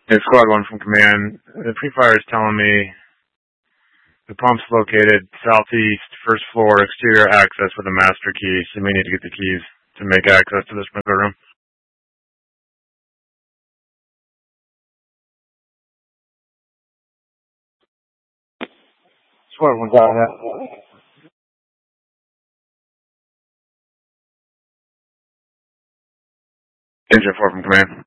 Hey, Squad 1 from Command. The pre-fire is telling me the pump's located southeast, first floor, exterior access with a master key, so you may need to get the keys to make access to the sprinkler room. Squad 1 got that. Engine 4 from Command.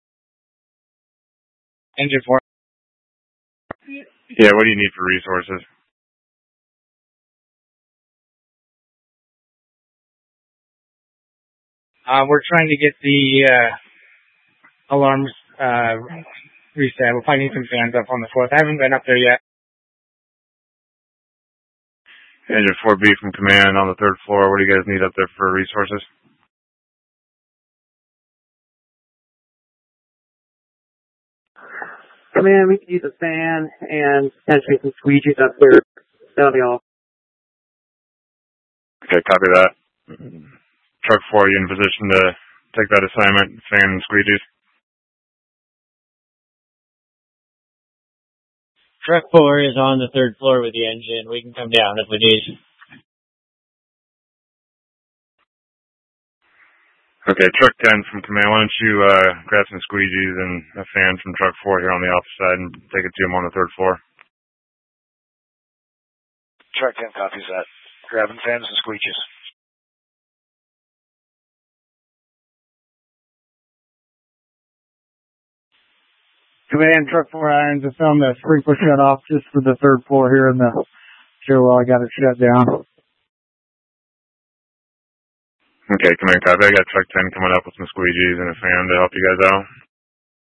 Engine 4. Yeah, what do you need for resources? We're trying to get the alarms reset. We'll probably need some fans up on the 4th. I haven't been up there yet. Engine 4B from Command on the 3rd floor. What do you guys need up there for resources? Command, we could use a fan and potentially some squeegees up there. That'll be all. Okay, copy that. Truck 4, you in position to take that assignment, fan and squeegees? Truck 4 is on the 3rd floor with the engine. We can come down if we need. Okay, Truck 10 from Command, why don't you grab some squeegees and a fan from Truck 4 here on the office side and take it to him on the 3rd floor? Truck 10 copies that. Grabbing fans and squeegees. Command, Truck 4 irons is on the sprinkler shut off just for the 3rd floor here in the stairwell. I got it shut down. Okay, Command, copy. I got Truck 10 coming up with some squeegees and a fan to help you guys out.